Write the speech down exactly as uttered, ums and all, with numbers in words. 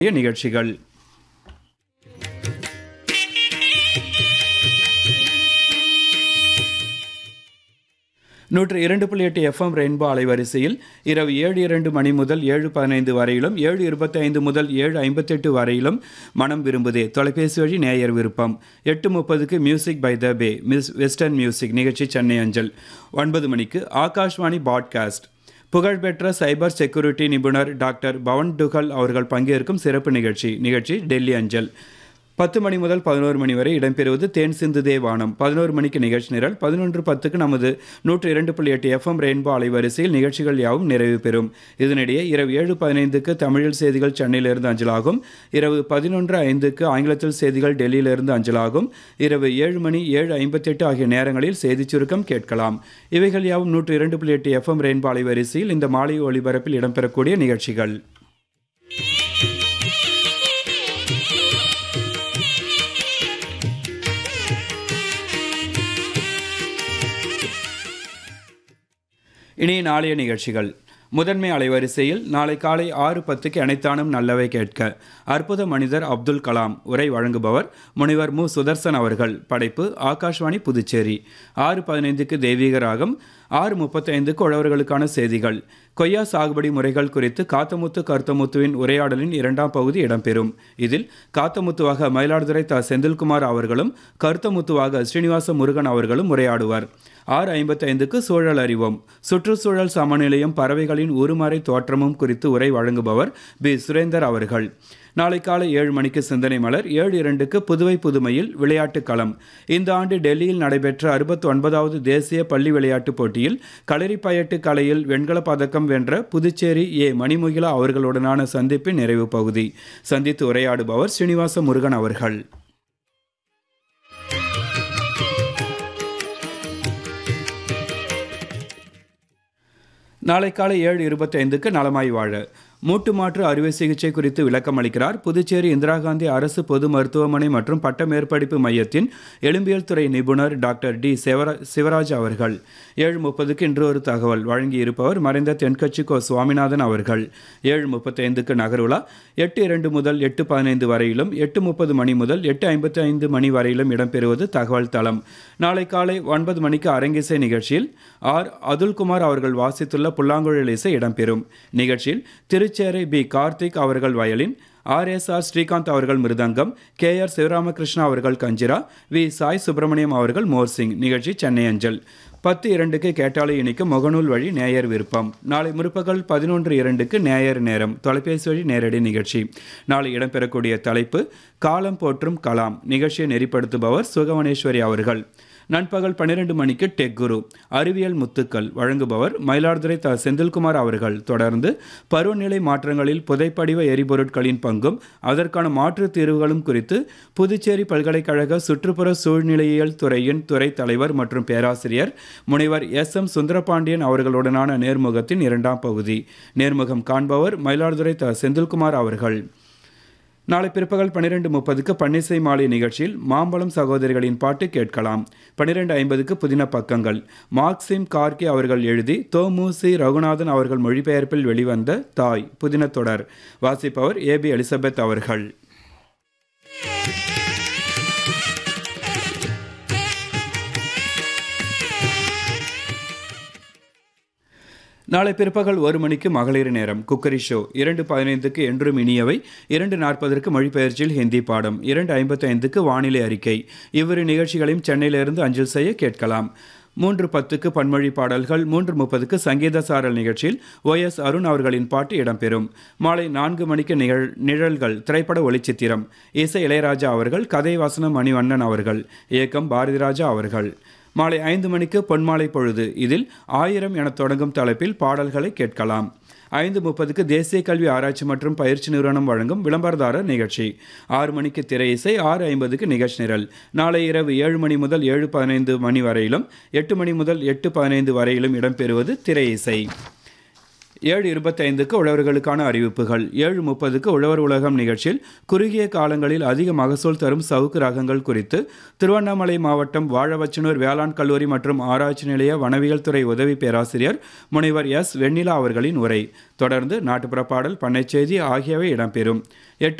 நிகழ்ச்சிகள். நூற்று இரண்டு புள்ளி எட்டு எஃப்எம் ரெயின்போ அலைவரிசையில் இரவு ஏழு இரண்டு மணி முதல் ஏழு பதினைந்து வரையிலும் ஏழு இருபத்தி ஐந்து முதல் ஏழு ஐம்பத்தெட்டு வரையிலும் மனம் விரும்புதே தொலைபேசி வழி நேயர் விருப்பம். எட்டு முப்பதுக்கு music by the pay miss western music நிகழ்ச்சி சென்னை அஞ்சல். ஒன்பது மணிக்கு ஆகாஷ்வாணி பாட்காஸ்ட் புகழ்பெற்ற சைபர் செக்யூரிட்டி நிபுணர் டாக்டர் பவன் டுகல் அவர்கள் பங்கேற்கும் சிறப்பு நிகழ்ச்சி நிகழ்ச்சி டெல்லி அஞ்சல். பத்து மணி முதல் பதினோரு மணி வரை இடம்பெறுவது தேன் சிந்து தேவானம். பதினோரு மணிக்கு நிகழ்ச்சி நிரல். பதினொன்று பத்துக்கு நமது நூற்று இரண்டு புள்ளி எட்டு எஃப்எம் ரெயின்போ அலைவரிசையில் நிகழ்ச்சிகள் யாவும் நிறைவு பெறும். இதனிடையே இரவு ஏழு பதினைந்துக்கு தமிழில் செய்திகள் சென்னையிலிருந்து அஞ்சலாகும். இரவு பதினொன்று ஐந்துக்கு ஆங்கிலத்தில் செய்திகள் டெல்லியிலிருந்து அஞ்சலாகும். இரவு ஏழு மணி ஏழு ஐம்பத்தெட்டு ஆகிய நேரங்களில் செய்திச் சுருக்கம் கேட்கலாம். இவைகள் யாவும் நூற்று இரண்டு புள்ளி எட்டு எஃப்எம் ரெயின்போ அலைவரிசையில் இந்த மாலை ஒளிபரப்பில் இடம்பெறக்கூடிய நிகழ்ச்சிகள். இனி நாளைய நிகழ்ச்சிகள். முதன்மை அலைவரிசையில் நாளை காலை ஆறு பத்துக்கு அனைத்தானும் நல்லவை கேட்க அற்புத மனிதர் அப்துல் கலாம் உரை வழங்குபவர் முனைவர் மு சுதர்சன் அவர்கள். படைப்பு ஆகாஷ்வாணி புதுச்சேரி. ஆறு பதினைந்துக்கு தெய்வீக ராகம். ஆறு முப்பத்தி ஐந்துக்கு உழவர்களுக்கான செய்திகள். கொய்யா சாகுபடி முறைகள் குறித்து காத்தமுத்து கருத்தமுத்துவின் உரையாடலின் இரண்டாம் பகுதி இடம்பெறும். இதில் காத்தமுத்துவாக மயிலாடுதுறை த செந்தில்குமார் அவர்களும் கருத்தமுத்துவாக ஸ்ரீனிவாச முருகன் அவர்களும் உரையாடுவார். ஆறு ஐம்பத்தி ஐந்துக்கு சூழல் அறிவோம். சுற்றுச்சூழல் சமநிலையும் பறவைகளின் உருமறை தோற்றமும் குறித்து உரை வழங்குபவர் பி சுரேந்தர் அவர்கள். நாளை காலை ஏழு மணிக்கு சிந்தனை மலர். ஏழு இரண்டுக்கு புதுவை புதுமையில் விளையாட்டுக் களம். இந்த ஆண்டு டெல்லியில் நடைபெற்ற அறுபத்தி ஒன்பதாவது தேசிய பள்ளி விளையாட்டுப் போட்டியில் களரிப்பயட்டு கலையில் வெண்கலப் பதக்கம் வென்ற புதுச்சேரி ஏ மணிமுகிலா அவர்களுடனான சந்திப்பின் நிறைவு பகுதி. சந்தித்து உரையாடுபவர் ஸ்ரீனிவாச முருகன் அவர்கள். நாளை காலை ஏழு இருபத்தி ஐந்துக்கு நலமாய் வாழ மூட்டு மாற்று அறுவை சிகிச்சை குறித்து விளக்கம் அளிக்கிறார் புதுச்சேரி இந்திரா காந்தி அரசு பொது மருத்துவமனை மற்றும் பட்ட மேற்படிப்பு மையத்தின் எலும்பியல் துறை நிபுணர் டாக்டர் டி சிவராஜ் அவர்கள். ஏழு முப்பதுக்கு இன்று ஒரு தகவல் வழங்கியிருப்பவர் மறைந்த தென்கட்சி கோ சுவாமிநாதன் அவர்கள். ஏழு முப்பத்தி ஐந்துக்கு நகருலா. எட்டு இரண்டு முதல் எட்டு பதினைந்து வரையிலும் எட்டு முப்பது மணி முதல் எட்டு ஐம்பத்தி ஐந்து மணி வரையிலும் இடம்பெறுவது தகவல் தளம். நாளை காலை ஒன்பது மணிக்கு அரங்கிசை நிகழ்ச்சியில் ஆர் அதுல்குமார் அவர்கள் வாசித்துள்ள புல்லாங்குழல் இசை இடம்பெறும். நிகழ்ச்சியில் திருச்சேரை பி கார்த்திக் அவர்கள் violin, R S R Srikanth அவர்கள் மிருதங்கம், கே ஆர் சிவராமகிருஷ்ணா அவர்கள் கஞ்சிரா, வி சாய் சுப்பிரமணியம் அவர்கள் மோர்சிங். நிகழ்ச்சி சென்னை அஞ்சல். பத்து இரண்டுக்கு கேட்டாலை இணைக்கும் முகநூல் வழி நேயர் விருப்பம். நாளை முற்பகல் பதினொன்று இரண்டுக்கு நேயர் நேரம் தொலைபேசி வழி நேரடி நிகழ்ச்சி. நாளை இடம்பெறக்கூடிய தலைப்பு காலம் போற்றும் கலாம். நிகழ்ச்சியை நெறிப்படுத்துபவர் சுகவனேஸ்வரி அவர்கள். நண்பகல் பன்னிரண்டு மணிக்கு டெக் குரு அறிவியல் முத்துக்கள் வழங்குபவர் மயிலாடுதுறை த செந்தில்குமார் அவர்கள். தொடர்ந்து பருவநிலை மாற்றங்களில் புதைப்படிவ எரிபொருட்களின் பங்கும் அதற்கான மாற்று தீர்வுகளும் குறித்து புதுச்சேரி பல்கலைக்கழக சுற்றுப்புற சூழ்நிலையியல் துறையின் துறை தலைவர் மற்றும் பேராசிரியர் முனைவர் எஸ் எம் சுந்தரபாண்டியன் அவர்களுடனான நேர்முகத்தின் இரண்டாம் பகுதி. நேர்முகம் காண்பவர் மயிலாடுதுறை த செந்தில்குமார் அவர்கள். நாளை பிற்பகல் பன்னிரெண்டு முப்பதுக்கு பன்னிசை மாலை நிகழ்ச்சியில் மாம்பழம் சகோதரிகளின் பாட்டு கேட்கலாம். பன்னிரெண்டு ஐம்பதுக்கு புதின பக்கங்கள். மார்க்சிம் கார்கே அவர்கள் எழுதி தோமுசி ரகுநாதன் அவர்கள் மொழிபெயர்ப்பில் வெளிவந்த தாய் புதின தொடர். வாசிப்பவர் ஏ பி எலிசபெத் அவர்கள். நாளை பிற்பகல் ஒரு மணிக்கு மகளிர் நேரம் குக்கரி ஷோ. இரண்டு பதினைந்துக்கு என்றும் இனியவை. இரண்டு நாற்பதற்கு மொழிபெயர்ச்சியில் ஹிந்தி பாடம். இரண்டு ஐம்பத்தி ஐந்துக்கு வானிலை அறிக்கை. இவ்விரு நிகழ்ச்சிகளையும் சென்னையிலிருந்து அஞ்சல் செய்ய கேட்கலாம். மூன்று பத்துக்கு பன்மொழி பாடல்கள். மூன்று முப்பதுக்கு சங்கீத சாரல் நிகழ்ச்சியில் ஓ எஸ் அருண் அவர்களின் பாட்டு இடம்பெறும். மாலை நான்கு மணிக்கு நிகழ் நிழல்கள் திரைப்பட ஒளிச்சித்திரம். இசை இளையராஜா அவர்கள். கதை வாசனம் மணிவண்ணன் அவர்கள். இயக்கம் பாரதிராஜா அவர்கள். மாலை ஐந்து மணிக்கு பொன்மாலை பொழுது. இதில் ஆயிரம் என தொடங்கும் தலைப்பில் பாடல்களை கேட்கலாம். ஐந்து முப்பதுக்கு தேசிய கல்வி ஆராய்ச்சி மற்றும் பயிற்சி நிறுவனம் வழங்கும் விளம்பரதாரர் நிகழ்ச்சி. ஆறு மணிக்கு திரை இசை. ஆறு ஐம்பதுக்கு நிகழ்ச்சி நிரல். நாளை இரவு ஏழு மணி முதல் ஏழு பதினைந்து மணி வரையிலும் எட்டு மணி முதல் எட்டு பதினைந்து வரையிலும் இடம்பெறுவது திரை இசை. ஏழு இருபத்தைந்துக்கு உழவர்களுக்கான அறிவிப்புகள். ஏழு முப்பதுக்கு உழவர் உலகம் நிகழ்ச்சியில் குறுகிய காலங்களில் அதிக மகசூல் தரும் சவுக்கு ரகங்கள் குறித்து திருவண்ணாமலை மாவட்டம் வாழவச்சனூர் வேளாண் கல்லூரி மற்றும் ஆராய்ச்சி நிலைய வனவியல் துறை உதவி பேராசிரியர் முனைவர் எஸ் வெண்ணிலா அவர்களின் உரை. தொடர்ந்து நாட்டுப்புற பாடல், பண்ணைச் செய்தி ஆகியவை இடம்பெறும். எட்டு